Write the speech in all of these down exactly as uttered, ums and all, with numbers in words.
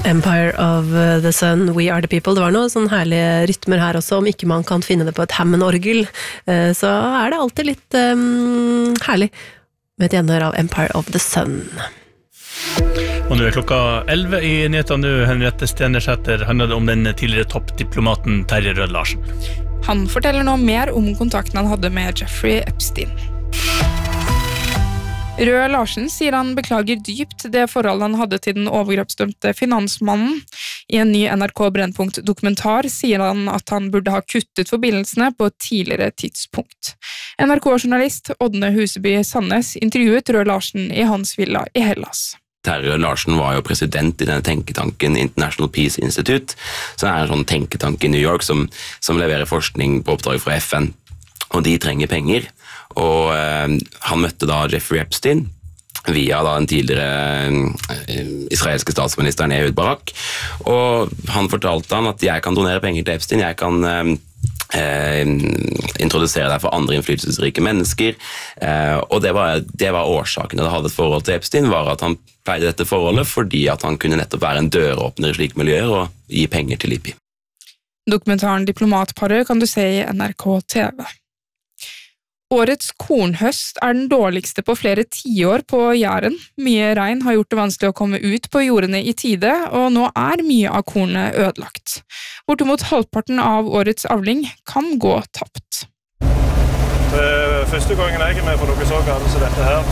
Empire of the Sun, We Are the People. Det var noen sånne herlige rytmer her også, om ikke man kan finne det på et Hammond-orgel, så er det alltid litt um, herlig med et gjenhør av Empire of the Sun. Og nå er klokka elleve i nyhetene nå. Henriette Stenersæter handler om den tidligere toppdiplomaten Terje Rød-Larsen. Han forteller nå mer om kontakten han hadde med Jeffrey Epstein. Rød-Larsen sier han beklager dypt det forholdet han hadde til den overgrepsdømte finansmannen. I en ny N R K Brennpunkt-dokumentar sier han at han burde ha kuttet forbindelsene på et tidligere tidspunkt. N R K-journalist Ådne Huseby Sandnes intervjuet Rød-Larsen i hans villa i Hellas. Terje Rød-Larsen var jo president i denne tenketanken International Peace Institute, som er en sånn tenketank i New York som, som leverer forskning på oppdrag fra F N, og de trenger penger. Og eh, han møtte da Jeffrey Epstein via da den tidligere eh, israelske statsministeren Ehud Barak, og han fortalte han at jeg kan donere penger til Epstein, jeg kan eh, eh, introdusere deg for andre innflytelsesrike mennesker, eh, og det var, det var årsaken til å ha et forhold til Epstein, var at han pleide dette forholdet fordi at han kunne nettopp være en døråpner i slike miljøer og gi penger til Libby. Dokumentaren Diplomatparet kan du se i N R K T V. Årets kornhøst er den dårligste på flere tiår på Jæren. Mye regn har gjort det vanskelig å komme ut på jordene i tide, og nå er mye av kornet ødelagt. Bortimot halvparten av årets avling kan gå tapt. Det er første gangen jeg er med på noe så galt som dette her.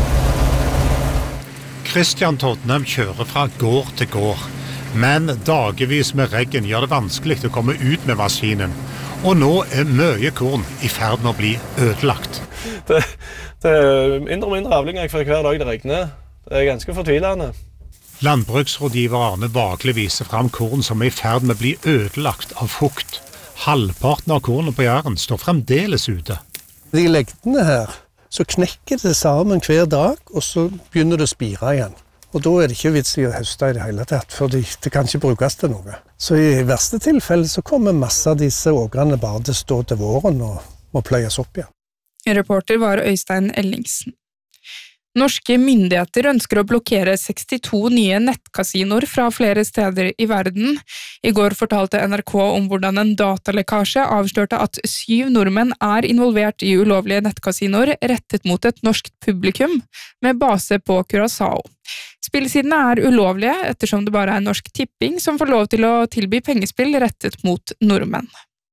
Kristian Todnem kjører fra gård til gård, men dagevis med regn gjør det vanskelig å komme ut med maskinen. Og nå er mye korn i ferd med å bli ødelagt. Det, det er mindre og mindre avlinger for hver dag det regner. Det er ganske fortvilende. Landbruksrådgiver Arne Vagli viser frem korn som er i ferd med å bli ødelagt av fukt. Halvparten av kornet på Jæren står fremdeles ute. I legdene her så knekker det sammen hver dag, og så begynner det å spire igjen. Og da er det ikke vits i å høste i det hele tatt, for det kan ikke brukes til noe. Så i verste tilfelle så kommer masse av disse ågrene bare til å stå til våren og må pløyes opp igjen. Reporter var Øystein Ellingsen. Norske myndigheter ønsker å blokkere sekstito nye nettkasinoer fra flere steder i verden. I går fortalte N R K om hvordan en datalekkasje avslørte at syv nordmenn er involvert i ulovlige nettkasinoer rettet mot et norsk publikum med base på Curaçao. Spillsidene er ulovlige ettersom det bare er Norsk Tipping som får lov til å tilby pengespill rettet mot nordmenn.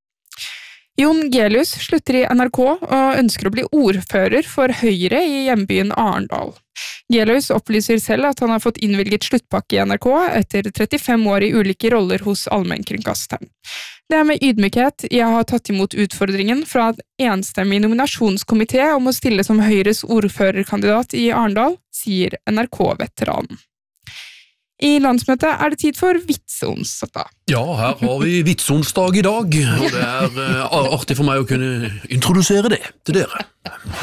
Jon Gelius slutter i N R K og ønsker å bli ordfører for Høyre i hjembyen Arendal. Gelius opplyser selv at han har fått innvilget sluttpakke i N R K etter trettifem år i ulike roller hos allmennkringkasteren. Det er med ydmykhet jeg har tatt imot utfordringen fra en enstemmig nominasjonskomité om å stille som Høyres ordførerkandidat i Arendal, sier N R K-veteranen. I landsmøtet er det tid for vitseonsdag. Ja, her har vi vitseonsdag i dag, og det er uh, artig for meg å kunne introdusere det til dere.